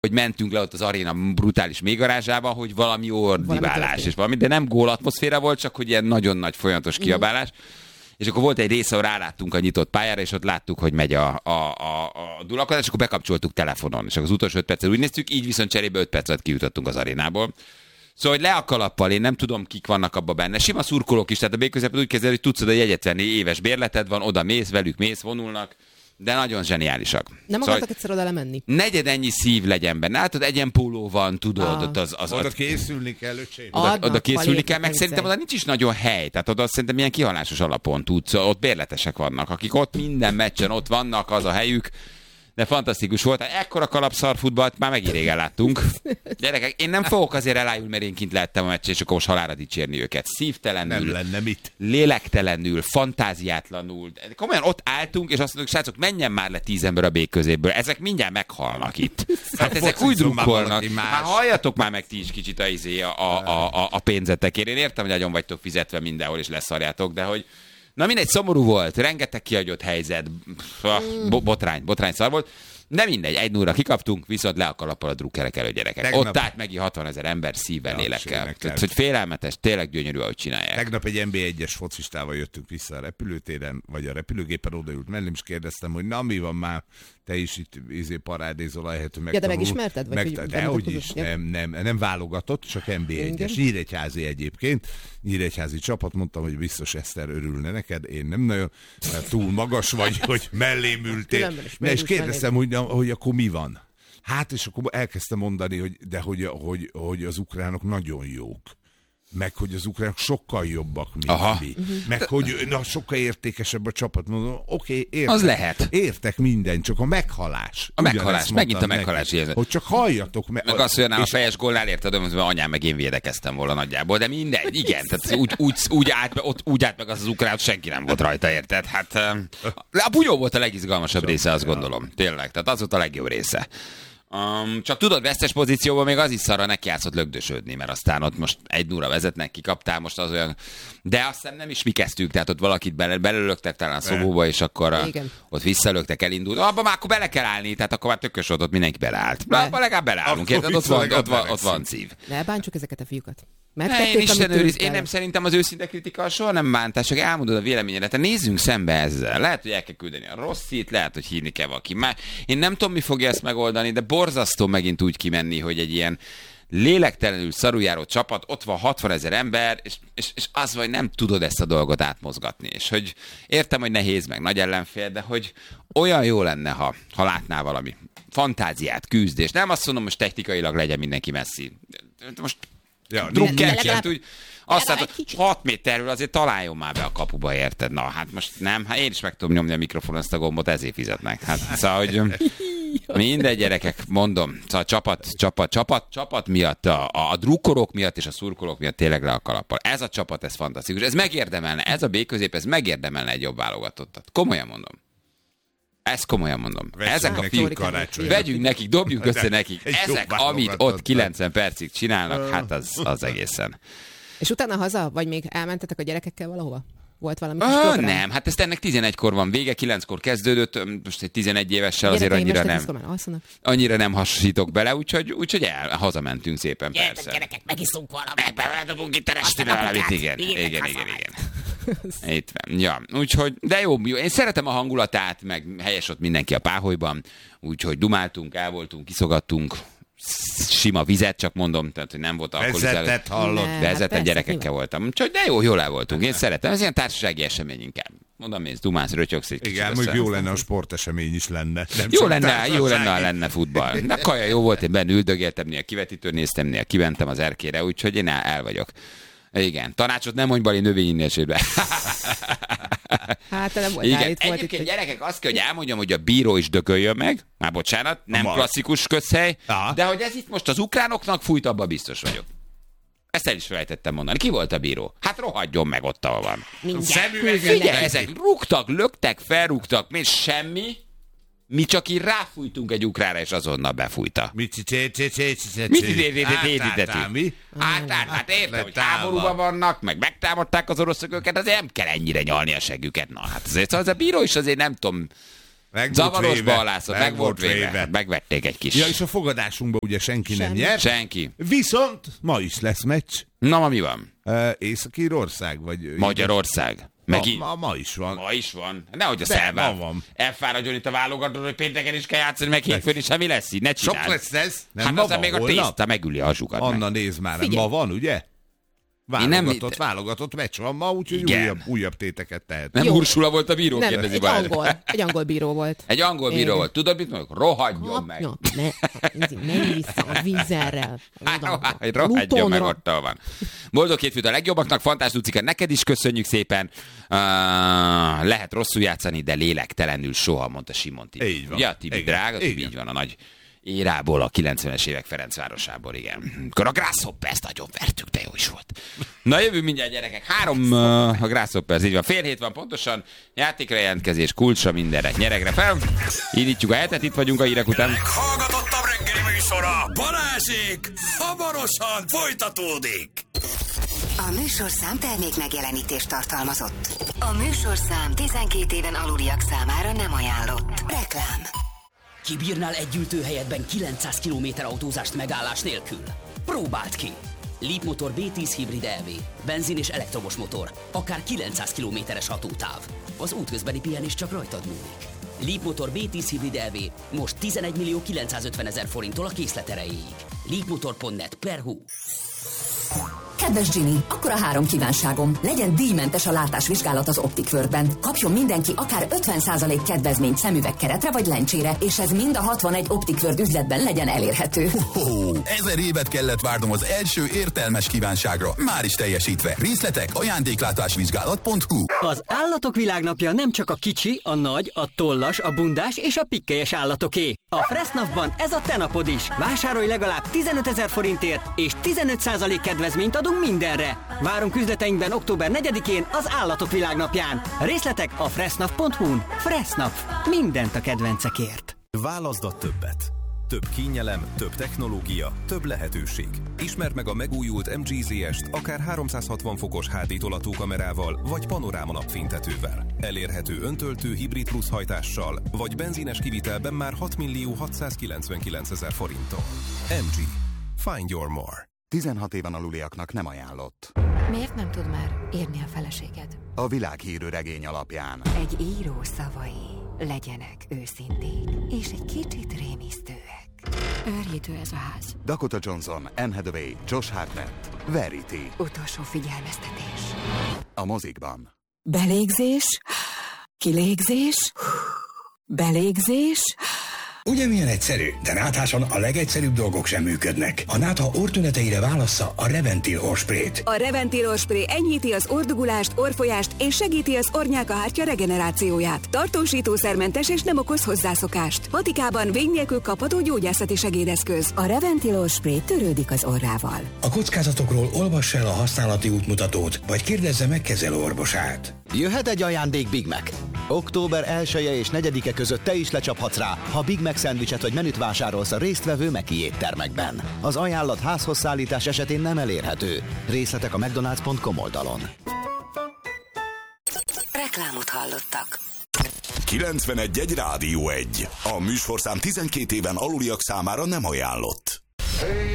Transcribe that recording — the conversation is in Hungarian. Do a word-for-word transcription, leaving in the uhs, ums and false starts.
hogy mentünk le ott az aréna brutális mélygarázsába, hogy valami ordibálás és valami, de nem gól atmoszféra volt, csak hogy ilyen nagyon nagy folyamatos kiabálás. Mm. És akkor volt egy része, ahol ráláttunk a nyitott pályára, és ott láttuk, hogy megy a, a, a, a dulakodás, és akkor bekapcsoltuk telefonon. És akkor az utolsó öt percet úgy néztük, így viszont cserébe öt percet kijutottunk az arénából. Szóval, hogy le a kalappal, én nem tudom, kik vannak abban benne. Sima szurkolók is, tehát a B-közepet úgy kezded, hogy tudsz, hogy egyet venni, éves bérleted van, oda mész, velük mész, vonulnak, de nagyon zseniálisak. Nem szóval, akartak egyszer oda lemenni? Negyed ennyi szív legyen benne. Látod, egyenpóló van, tudod, ah. ott az, az... Oda készülni kell, öcsém. Oda, oda készülni kell, meg szerintem oda nincs is nagyon hely. Tehát oda szerintem ilyen kihalásos alapon tudsz. Ott bérletesek vannak, akik ott minden meccsen ott vannak, az a helyük. De fantasztikus volt. Ekkora kalapszarfutballt már megint régen láttunk. Gyerekek, én nem fogok azért elájulni, mert én kint lehettem a meccsen, és akkor most halálra dicsérni őket. Szívtelenül, nem lenne mit. Lélektelenül, fantáziátlanul. Komolyan ott álltunk, és azt mondjuk, srácok, menjen már le tíz ember a B közéből. Ezek mindjárt meghalnak itt. Hát ezek úgy drukkolnak. Hát halljatok már meg ti is kicsit a, izé, a, a, a, a pénzetekért. Én értem, hogy nagyon vagytok fizetve mindenhol, és leszarjátok, de hogy na mindegy, szomorú volt, rengeteg kihagyott helyzet, Bo- botrány, botrány szar volt, de mindegy, egy nullra kikaptunk, viszont le a kalappal a drukkerek elő, gyerekek. Tegnap... Ott állt megint hatvanezer ember szívvel, lélekkel. Tehát, hogy félelmetes, tényleg gyönyörű, ahogy csinálják. Tegnap egy en bé egyes focistával jöttünk vissza a repülőtéren, vagy a repülőgépen odaült mellém, és kérdeztem, hogy na mi van már, te is itt izé parádézol, ahelyett, hogy megtanul. Ja, de megismerted? Vagy meg, de hogy is, nem, nem, nem válogatott, csak en bé egyes. Nyíregyházi egyébként. Nyíregyházi csapat, mondtam, hogy biztos Eszter örülne neked, én nem nagyon, mert túl magas vagy, hogy mellém ültél. Ne, és kérdeztem, hogy, hogy akkor mi van? Hát, és akkor elkezdtem mondani, hogy, de hogy, hogy, hogy az ukránok nagyon jók. Meg hogy az ukránok sokkal jobbak, mint Aha. mi. Uh-huh. Meg hogy na, sokkal értékesebb a csapat. Mondom, oké, okay, az lehet. Értek minden, csak a meghalás. A meghalás, megint a meghalás érzet. Hogy csak halljatok. Me- meg azt, hogy a fejes gólnál érted, hogy anyám meg én védekeztem volna nagyjából, de mindegy, igen. Tehát úgy, úgy, úgy, állt, ott, úgy állt meg az az ukrán, senki nem volt rajta, érted? Hát a bunyó volt a legizgalmasabb része, azt gondolom. Tényleg, tehát az volt a legjobb része. Um, csak tudod, vesztes pozícióban még az is szarra neki játszott lögdösödni, mert aztán ott most egy nulla vezetnek, kikaptál most az olyan... De aztán nem is mi kezdtük, tehát ott valakit bele, belölögtek talán a szobóba, és akkor a, ott visszalögtek, elindult. Abba már akkor bele kell állni, tehát akkor már tökös volt, ott mindenki beleállt. Abba legalább beleállunk, érted? Ott van, ott, van, ott van szív. Ne bántsuk ezeket a fiúkat. Ne, én, Isten őriz, én nem szerintem az őszinte kritika soha nem bántás, csak elmondod a véleményedet. Nézzünk szembe ezzel. Lehet, hogy el kell küldeni a rosszit, lehet, hogy hívni kell valaki. Már én nem tudom, mi fogja ezt megoldani, de borzasztó megint úgy kimenni, hogy egy ilyen lélektelenül szarujáró csapat, ott van hatvanezer ember, és, és, és az, hogy nem tudod ezt a dolgot átmozgatni. És hogy értem, hogy nehéz, meg nagy ellenfél, de hogy olyan jó lenne, ha, ha látnál valami fantáziát, küzdést. Nem azt mondom, most technikailag legyen mindenki messzi. Most ja, drukkerként úgy azt látod, hat méterről azért találjon már be a kapuba, érted? Na, hát most nem, hát én is meg tudom nyomni a mikrofon, ezt a gombot, ezért fizetnek. Hát szóval, hogy mindegy, gyerekek, mondom, szóval csapat, csapat, csapat, csapat miatt, a, a drukkolók miatt és a szurkolók miatt tényleg le a kalappal. Ez a csapat, ez fantasztikus. Ez megérdemelne, ez a B közép, ez megérdemelne egy jobb válogatottat. Komolyan mondom. Ezt komolyan mondom. Vegyünk ezek a fiúk, vegyünk nekik, dobjuk össze nekik. Ezek, amit ott kilencven percig csinálnak, hát az, az egészen. És utána haza? Vagy még elmentetek a gyerekekkel valahova? Volt valami kis Ö, nem, hát ezt ennek tizenegykor van vége, kilenckor kezdődött, most egy tizenegy évessel azért annyira nem, annyira nem hasonlítok bele, úgyhogy, úgyhogy el, hazamentünk szépen, Gyertek, persze. Gyerekek, megiszunk valamit. Beledobunk itt a restinálit, igen, igen, igen, igen, igen. Itt van, ja, úgyhogy, de jó, jó, én szeretem a hangulatát, meg helyes ott mindenki a páholyban, úgyhogy dumáltunk, el voltunk, kiszogattunk, sima vizet, csak mondom, tehát hogy nem volt alkoholizáló. Vezetett hallott. Ne, Vezetett hát gyerekekkel voltam. Úgyhogy de jó, jól el voltunk. Én szeretem. Ez ilyen társasági esemény inkább. Mondom, mész, dumálsz, rötyögsz egy kicsit. Igen, mondjuk jó lenne, a sportesemény is lenne. Nem jó lenne, jó lenne, ha lenne futball. De kaja jó volt, én benne üldögéltem, néha kivetítőn néztem, néha kimentem az erkére, úgyhogy én el, el vagyok. Igen, tanácsot nem mondj Bali növényinnésébe. Hát nem volt. Igen, egyébként itt, gyerekek, azt kell, hogy elmondjam, hogy a bíró is dököljön meg. Már bocsánat, nem klasszikus közhely, Aha. de hogy ez itt most az ukránoknak fújt, abban biztos vagyok. Ezt el is felejtettem mondani. Ki volt a bíró? Hát rohadjon meg ott, ahol van. Figyelj, ezek rúgtak, löktek, felrúgtak, még semmi. Mi csak így ráfújtunk egy ukránra, és azonnal befújta. Mit cicécécécécécé? Mit cicécécécécécé? Hát, hát értem, hogy háborúban vannak, meg megtámadták az oroszok őket, azért nem kell ennyire nyalni a següket. Na, hát azért az a bíró is azért nem tudom, Meg Zavaros véve. ballászat, meg, meg volt véve. véve. Megvették egy kis. Ja, és a fogadásunkban ugye senki Semmi. nem nyert. Senki. Viszont ma is lesz meccs. Na, ma mi van? Uh, Észak-Írország? Vagy Magyarország. Megint... Ma, ma, ma is van. Ma is van. Nehogy a szelván. van. Elfáradjon itt a válogató, hogy pénteken is kell játszani, meg hétfőn is, semmi lesz így. Ne csináld. Sok lesz ez. Nem, hát aztán még a tészta megüli a zsukat. Anna, meg. Nézd már, Figyelj. Ma van, ugye? Válogatott, nem... válogatott meccs van ma, úgyhogy újabb, újabb téteket tehet. Nem Ursula volt a bíró, nem, kérdezi egy angol, egy angol bíró volt. Egy angol bíró Én... volt. Tudod, mit mondjuk? Rohadjon meg. Ne, menj vissza a vízerrel. Rohadjon meg, ott van. Boldog hétfőt a legjobbaknak, Fantás Lucika, neked is köszönjük szépen. Uh, lehet rosszul játszani, de lélektelenül soha, mondta Simon Tibi. Így van. Ja, Tibi, drága, Tibi, így van a nagy érából, a kilencvenes évek Ferencvárosából, igen. Akkor a Grasshoppers nagyon vertük, de jó is volt. Na, jövünk mindjárt, gyerekek. Három uh, a Grasshoppers, így van. Fél hét van pontosan. Játékra jelentkezés, kulcsra mindenre, nyeregre fel. Indítjuk a hetet, itt vagyunk a hírek után. Meghallgatottabb reggeli műsora, Balázsék, hamarosan folytatódik. A műsorszám termék megjelenítést tartalmazott. A műsorszám tizenkét éven aluliak számára nem ajánlott. Reklám. Kibírnál egy ültőhelyetben kilencszáz kilométer autózást megállás nélkül? Próbáld ki! Leapmotor bé tíz hibrid é vé, benzin és elektromos motor, akár kilencszáz kilométeres hatótáv. Az útközbeni pihenés csak rajtad múlik. Leapmotor bé tíz hibrid é vé most tizenegy millió kilencszázötven ezer forinttól a készlet erejéig. leapmotor pont net per hú. Kedves Ginny, akkor a három kívánságom. Legyen díjmentes a látásvizsgálat az Optic World-ben. Kapjon mindenki akár ötven százalék kedvezményt szemüvegkeretre vagy lencsére, és ez mind a hatvanegy Optic World üzletben legyen elérhető. Ho-ho, ezer évet kellett várnom az első értelmes kívánságra. Már is teljesítve. Részletek ajándéklátásvizsgálat pont hú. Az Állatok Világnapja nem csak a kicsi, a nagy, a tollas, a bundás és a pikkelyes állatoké. A Fressnapban ez a te napod is. Vásárolj legalább tizenötezer forintért, és tizenöt százalék kedvezményt adunk mindenre. Várunk üzleteinkben október negyedikén az Állatok Világnapján. Részletek a fressnap pont hú-n. Fressnap. Mindent a kedvencekért. Válaszd a többet. Több kényelem, több technológia, több lehetőség. Ismerd meg a megújult em gé zé est akár háromszázhatvan fokos há dé tolatókamerával vagy panoráma napfénytetővel. Elérhető öntöltő hibrid plusz hajtással vagy benzines kivitelben már hat millió hatszázkilencvenkilencezer forinttól. em gé. Find your more. tizenhat éven aluliaknak nem ajánlott. Miért nem tud már írni a feleséged? A világhírű regény alapján. Egy író szavai legyenek őszinték, és egy kicsit rémisztőek. Őrjítő ez a ház. Dakota Johnson, Anne Hathaway, Josh Hartnett, Verity. Utolsó figyelmeztetés. A mozikban. Belégzés, kilégzés, belégzés. Ugye milyen egyszerű, de nátháson a legegyszerűbb dolgok sem működnek. A nátha orrtüneteire válassza a Reventil orrsprayt. A Reventil orrspray enyhíti az orrdugulást, orrfolyást és segíti az orrnyálkahártya regenerációját. Tartósítószermentes és nem okoz hozzászokást. Patikában vény nélkül kapható gyógyászati segédeszköz. A Reventil orrspray törődik az orrával. A kockázatokról olvass el a használati útmutatót, vagy kérdezze meg kezelőorvosát. Jöhet egy ajándék Big Mac. Október elseje és negyedike között te is lecsaphatsz rá, ha Big Mac szendvicset vagy menüt vásárolsz a résztvevő Meki éttermekben. Az ajánlat házhoz szállítás esetén nem elérhető. Részletek a mcdonalds pont com oldalon. Reklámot hallottak. kilencvenegy egy Rádió egy. A műsorszám tizenkét éven aluliak számára nem ajánlott.